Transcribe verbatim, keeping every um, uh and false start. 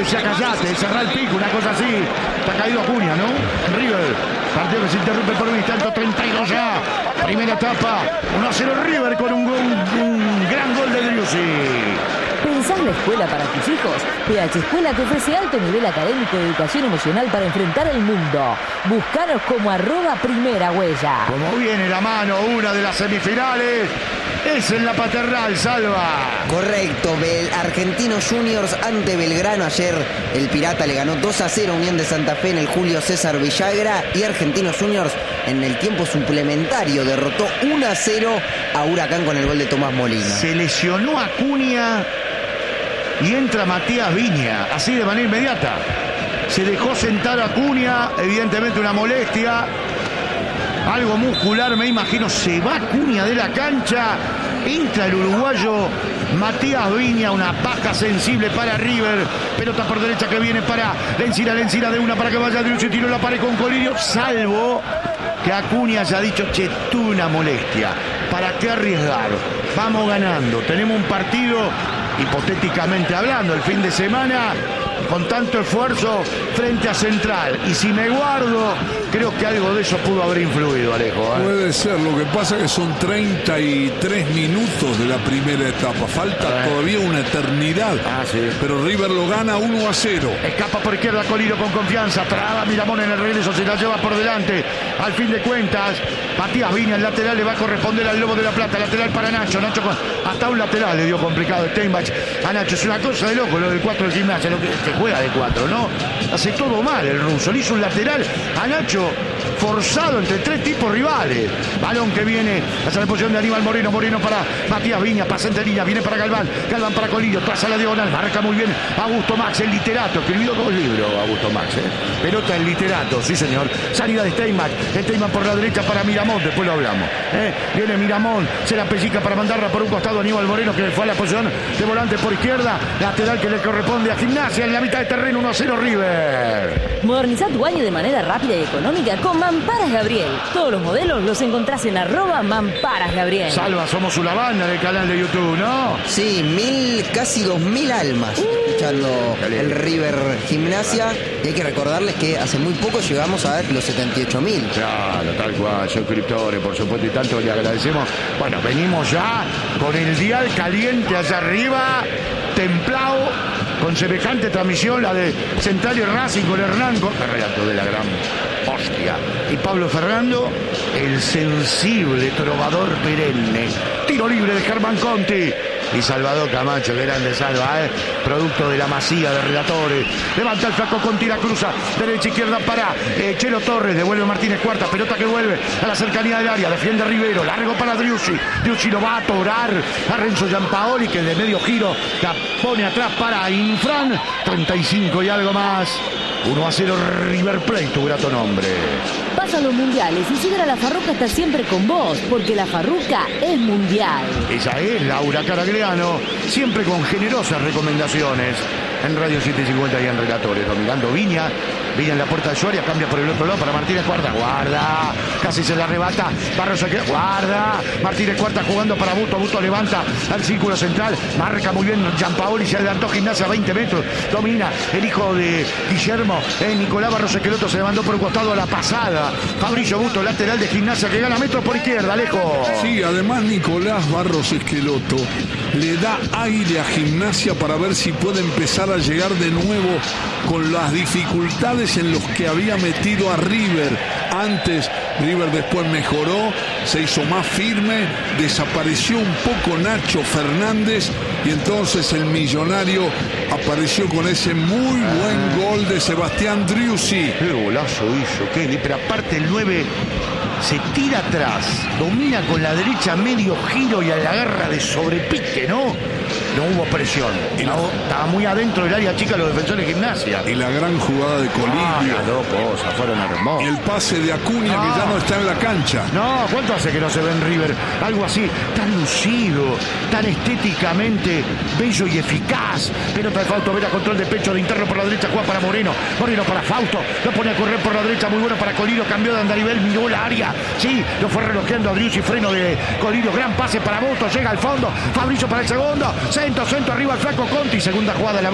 decía callate, cerrá el pico, una cosa así. Está caído Acuña, ¿no? En River. Partido que se interrumpe por un instante, treinta y dos ya. Primera etapa, uno a cero River con un, un, un gran gol de Driussi. ¿Pensás la escuela para tus hijos? P H Escuela te ofrece alto nivel académico de educación emocional para enfrentar el mundo. Búscanos como arroba primera huella. Como viene la mano, una de las semifinales. Es en la Paternal, Salva. Correcto, Bel Argentinos Juniors ante Belgrano. Ayer el Pirata le ganó dos a cero a Unión de Santa Fe en el Julio César Villagra. Y Argentinos Juniors en el tiempo suplementario derrotó uno a cero a Huracán con el gol de Tomás Molina. Se lesionó Acuña y entra Matías Viña, así de manera inmediata. Se dejó sentar a Acuña, evidentemente una molestia. Algo muscular, me imagino. Se va Acuña de la cancha. Entra el uruguayo Matías Viña. Una paja sensible para River. Pelota por derecha que viene para Lencina. Lencina de una para que vaya Driussi. Tiro la pared con Colidio. Salvo que Acuña haya dicho, che, tuve una molestia. ¿Para qué arriesgar? Vamos ganando. Tenemos un partido, hipotéticamente hablando, el fin de semana, con tanto esfuerzo frente a Central. Y si me guardo, creo que algo de eso pudo haber influido, Alejo, ¿eh? Puede ser, lo que pasa es que son treinta y tres minutos de la primera etapa. Falta eh. todavía una eternidad. Ah, sí. Pero River lo gana uno a cero. Escapa por izquierda Colidio con confianza. Traba Miramón en el regreso, se la lleva por delante. Al fin de cuentas, Matías Viña, el lateral, le va a corresponder al Lobo de la Plata. Lateral para Nacho. Nacho con... hasta un lateral le dio complicado Steinbach a Nacho. Es una cosa de loco lo del cuatro del Gimnasia, lo que, que juega de cuatro, ¿no? Hace todo mal el ruso. Le hizo un lateral a Nacho forzado entre tres tipos rivales. Balón que viene hacia la posición de Aníbal Moreno. Moreno para Matías Viña. Pasa entre líneas. Viene para Galván. Galván para Colidio. Traza la diagonal. Marca muy bien Augusto Max, el literato. Escribió dos libros Augusto Max, ¿eh? Pelota el literato, sí señor. Salida de Steinbach. Steinbach por la derecha para Miramón. Después lo hablamos, ¿eh? Viene Miramón. Se la pellica para mandarla por un costado a Aníbal Moreno, que fue a la posición de volante por izquierda. Lateral que le corresponde a Gimnasia en la mitad de terreno. uno a cero River. Moderniza tu baño de manera rápida y económica con Mamparas Gabriel. Todos los modelos los encontrás en arroba Mamparas Gabriel. Salva, somos una banda en el canal de YouTube, ¿no? Sí, mil, casi dos mil almas uh, escuchando el River Gimnasia. Y hay que recordarles que hace muy poco llegamos a ver los setenta y ocho mil. Claro, tal cual, suscriptores, por supuesto, y tanto le agradecemos. Bueno, venimos ya con el dial caliente allá arriba, templado, con semejante transmisión, la de Central y Racing con Hernán, con el relato de la gran hostia. Y Pablo Ferrando, el sensible trovador perenne. Tiro libre de Germán Conti. Y Salvador Camacho, que grande Salva, ¿eh? Producto de la masía de relatores. Levanta el flaco con tira, cruza derecha izquierda para eh, Chelo Torres. Devuelve Martínez Cuarta, pelota que vuelve a la cercanía del área. Defiende Rivero, largo para Driussi. Driussi lo va a atorar a Renzo Giampaoli, que de medio giro la pone atrás para Infran. treinta y cinco y algo más. uno a cero River Plate, tu grato nombre. Pasa a los mundiales y sigue a La Farruca está siempre con vos, porque La Farruca es mundial. Ella es Laura Caragliano, siempre con generosas recomendaciones en Radio siete cincuenta y en Relatores. Dominando Viña, Viña en la puerta de Suárez, cambia por el otro lado para Martínez Cuarta, guarda, casi se la arrebata, Barros se queda, guarda, Martínez Cuarta jugando para Busto, Busto levanta al círculo central, marca muy bien Giampaoli, se adelantó Gimnasia a veinte metros, domina el hijo de Guillermo, eh, Nicolás Barros Esqueloto se levantó por el costado a la pasada, Fabricio Busto, lateral de Gimnasia que gana metros por izquierda, Alejo. Sí, además Nicolás Barros Esqueloto le da aire a Gimnasia para ver si puede empezar a llegar de nuevo con las dificultades en los que había metido a River. Antes River después mejoró, se hizo más firme, desapareció un poco Nacho Fernández y entonces el millonario apareció con ese muy buen gol de Sebastián Driussi. Qué golazo hizo, qué, pero aparte el nueve se tira atrás, domina con la derecha medio giro y a la garra de sobrepique, ¿no? No hubo presión, y no, la... estaba muy adentro del área chica los defensores de Gimnasia. Y la gran jugada de Colidio. Ah, las dos cosas fueron hermosas. Y el pase de Acuña, no, que ya no está en la cancha. No, ¿cuánto hace que no se ve en River? Algo así, tan lucido, tan estéticamente bello y eficaz. Pelota de Fausto Vera, control de pecho de interno por la derecha, juega para Moreno. Moreno para Fausto, lo pone a correr por la derecha, muy bueno para Colidio, cambió de andarivel, miró la área. Sí, lo fue relojeando a Driussi, freno de Colidio, gran pase para Boto, llega al fondo. Fabricio para el segundo, centro, centro, arriba el flaco Conti, segunda jugada. La